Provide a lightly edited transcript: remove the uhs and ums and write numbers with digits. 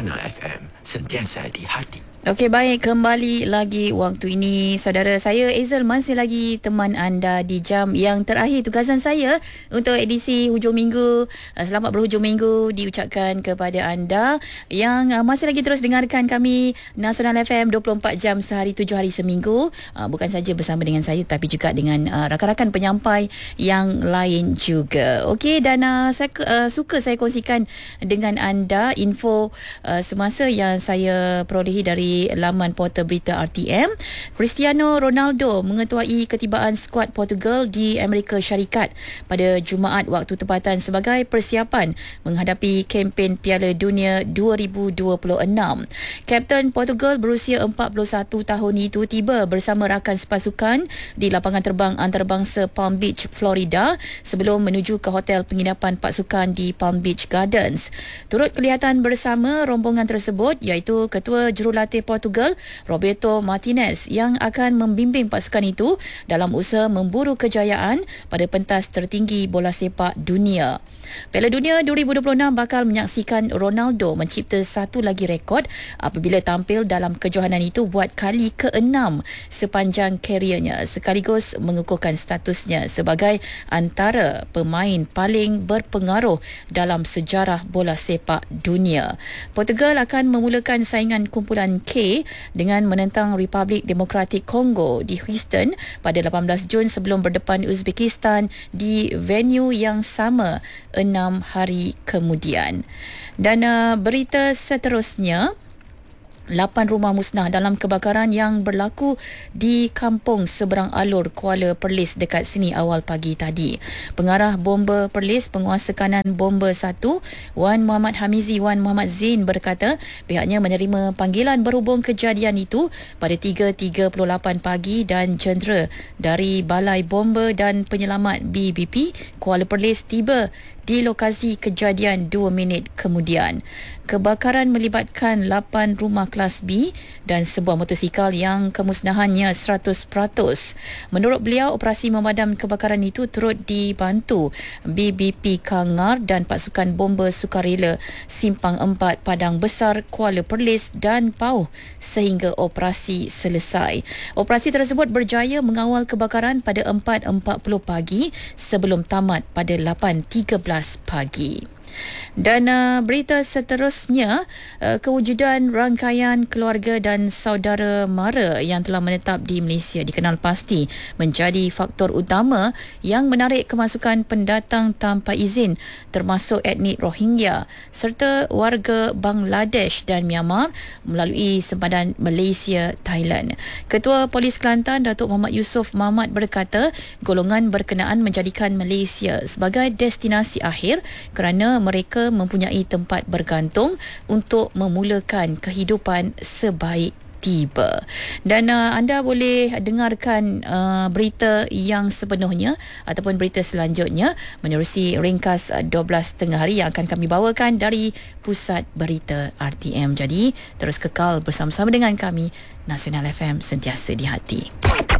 Nasional FM, sentiasa di hati. Okey, baik, kembali lagi waktu ini saudara. Saya Ezel masih lagi teman anda di jam yang terakhir tugasan saya untuk edisi hujung minggu. Selamat berhujung minggu diucapkan kepada anda yang masih lagi terus dengarkan kami Nasional FM 24 jam sehari 7 hari seminggu. Bukan saja bersama dengan saya tapi juga dengan rakan-rakan penyampai yang lain juga. Okey, dan suka saya kongsikan dengan anda info semasa yang saya perolehi dari laman portal berita RTM. Cristiano Ronaldo mengetuai ketibaan skuad Portugal di Amerika Syarikat pada Jumaat waktu tempatan sebagai persiapan menghadapi kempen Piala Dunia 2026. Kapten Portugal berusia 41 tahun itu tiba bersama rakan sepasukan di lapangan terbang antarabangsa Palm Beach, Florida sebelum menuju ke hotel penginapan pasukan di Palm Beach Gardens. Turut kelihatan bersama rombongan tersebut iaitu Ketua Jurulatih Portugal Roberto Martinez yang akan membimbing pasukan itu dalam usaha memburu kejayaan pada pentas tertinggi bola sepak dunia. Piala Dunia 2026 bakal menyaksikan Ronaldo mencipta satu lagi rekod apabila tampil dalam kejohanan itu buat kali ke-6 sepanjang kariernya, sekaligus mengukuhkan statusnya sebagai antara pemain paling berpengaruh dalam sejarah bola sepak dunia. Portugal akan memulakan saingan kumpulan K dengan menentang Republik Demokratik Kongo di Houston pada 18 Jun sebelum berdepan Uzbekistan di venue yang sama 6 hari kemudian. Dan berita seterusnya, 8 rumah musnah dalam kebakaran yang berlaku di kampung seberang alur Kuala Perlis dekat sini awal pagi tadi. Pengarah bomba Perlis, penguasa kanan bomba 1, Wan Muhammad Hamizi Wan Muhammad Zain berkata pihaknya menerima panggilan berhubung kejadian itu pada 3.38 pagi dan jentera dari Balai Bomba dan Penyelamat BBP Kuala Perlis tiba di lokasi kejadian 2 minit kemudian. Kebakaran melibatkan 8 rumah kelas B dan sebuah motosikal yang kemusnahannya 100%. Menurut beliau, operasi memadam kebakaran itu turut dibantu BBP Kangar dan pasukan bomba sukarela Simpang 4 Padang Besar Kuala Perlis dan PAUH sehingga operasi selesai. Operasi tersebut berjaya mengawal kebakaran pada 4.40 pagi sebelum tamat pada 8.13 pagi. Dan berita seterusnya, kewujudan rangkaian keluarga dan saudara mara yang telah menetap di Malaysia dikenal pasti menjadi faktor utama yang menarik kemasukan pendatang tanpa izin termasuk etnik Rohingya serta warga Bangladesh dan Myanmar melalui sempadan Malaysia, Thailand. Ketua Polis Kelantan Datuk Muhammad Yusof Mahmat berkata golongan berkenaan menjadikan Malaysia sebagai destinasi akhir kerana mereka mempunyai tempat bergantung untuk memulakan kehidupan sebaik tiba. Dan anda boleh dengarkan berita yang sepenuhnya ataupun berita selanjutnya menerusi ringkas 12 tengah hari yang akan kami bawakan dari Pusat Berita RTM. Jadi terus kekal bersama-sama dengan kami, Nasional FM, sentiasa di hati.